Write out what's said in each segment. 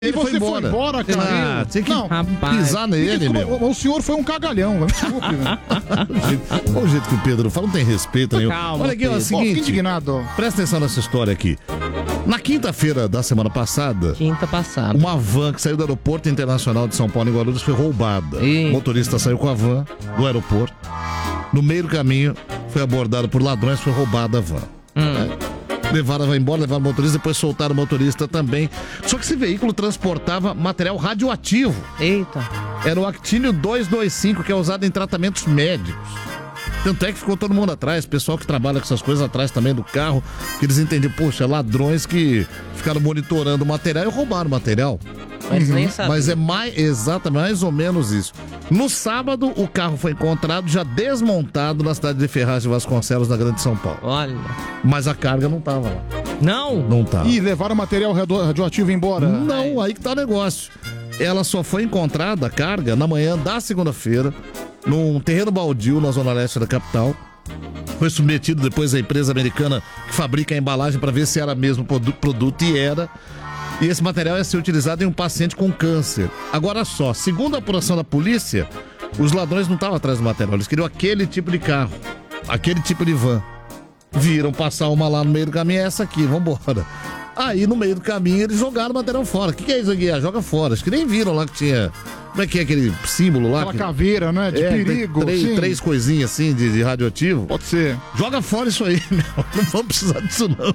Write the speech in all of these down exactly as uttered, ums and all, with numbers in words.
Ele você foi embora, foi embora cara? Ah, tinha que não, pisar nele, desculpa, meu. O, o senhor foi um cagalhão, me desculpe. Né? Olha o jeito que o Pedro fala, não tem respeito nenhum. Calma, Olha aqui, ó, é o Pedro. seguinte. Oh, indignado. Presta atenção nessa história aqui. Na quinta-feira da semana passada, Quinta passada. uma van que saiu do aeroporto internacional de São Paulo em Guarulhos foi roubada. Ih. O motorista saiu com a van do aeroporto. No meio do caminho, foi abordado por ladrões, foi roubada a van. Hum. É. Levaram a van embora, levaram o motorista, depois soltaram o motorista também. Só que esse veículo transportava material radioativo. Eita. Era o actínio duzentos e vinte e cinco, que é usado em tratamentos médicos. Tanto é que ficou todo mundo atrás, pessoal que trabalha com essas coisas atrás também do carro, que eles entendiam, poxa, ladrões que ficaram monitorando o material e roubaram o material. Mas nem sabe. Mas é mais, exatamente, mais ou menos isso. No sábado, o carro foi encontrado já desmontado na cidade de Ferraz de Vasconcelos, na Grande São Paulo. Olha. Mas a carga não tava lá. Não? Não tava. Ih, levaram material radio- radioativo embora. Não, aí que tá o negócio. Ela só foi encontrada, a carga, na manhã da segunda-feira, num terreno baldio na zona leste da capital. Foi submetido depois à empresa americana que fabrica a embalagem para ver se era mesmo produ- produto, e era. E esse material ia ser utilizado em um paciente com câncer. Agora só, segundo a apuração da polícia, os ladrões não estavam atrás do material, eles queriam aquele tipo de carro, aquele tipo de van. Viram passar uma lá no meio do caminho, é essa aqui, vambora. Aí no meio do caminho eles jogaram o material fora. O que, que é isso aqui? Ah, joga fora. Acho que nem viram lá que tinha. Como é que é aquele símbolo lá? Aquela que... caveira, né? De é, tem perigo. Três, sim. três coisinhas assim de, de radioativo. Pode ser. Joga fora isso aí, meu. Não vamos precisar disso, não.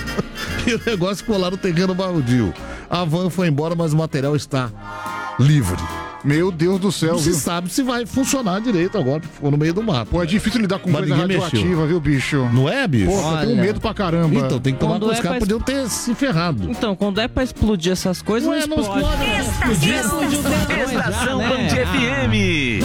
E o negócio ficou lá no terreno baldio. A van foi embora, mas o material está livre. Meu Deus do céu, Não se viu? sabe se vai funcionar direito agora, porque ficou no meio do mato. Pô, é difícil lidar com Mas coisa ninguém radioativa, mexeu. viu, bicho? Não é, bicho? Pô, eu tenho Olha. medo pra caramba. Então tem que tomar Quando cuidado. é Os caras pra- podiam ter se ferrado. Então, quando é pra explodir essas coisas, Ué, não não explode. explode. Explodiu, explodiu, Estação já, né? Band F M.